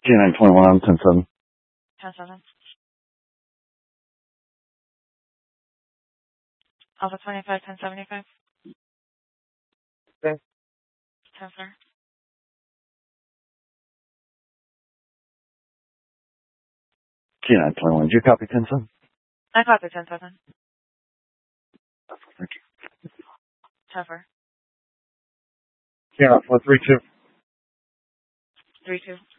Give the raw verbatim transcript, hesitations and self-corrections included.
G nine twenty-one on ten seven. ten seven. Alpha twenty-five, ten seventy-five. Okay. ten sir. G nine twenty-one, did you copy ten seven? I copy ten seven. Thank you. ten four. Yeah, four three two. three two.